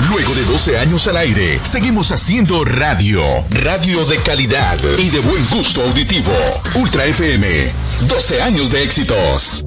Luego de 12 años al aire, seguimos haciendo radio. Radio de calidad y de buen gusto auditivo. Ultra FM. 12 años de éxitos.